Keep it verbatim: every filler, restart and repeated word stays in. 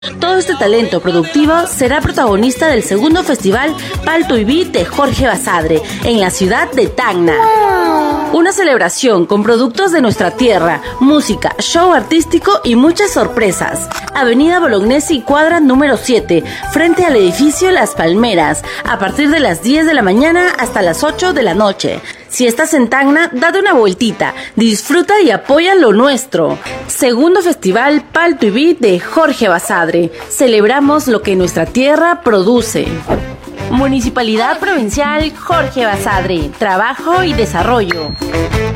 Todo este talento productivo será protagonista del segundo festival Palto y Beat de Jorge Basadre en la ciudad de Tacna. Una celebración con productos de nuestra tierra, música, show artístico y muchas sorpresas. Avenida Bolognesi, cuadra número siete, frente al edificio Las Palmeras, a partir de las diez de la mañana hasta las ocho de la noche. Si estás en Tacna, date una vueltita, disfruta y apoya lo nuestro. Segundo Festival Palto y Beat de Jorge Basadre. Celebramos lo que nuestra tierra produce. Municipalidad Provincial Jorge Basadre. Trabajo y desarrollo.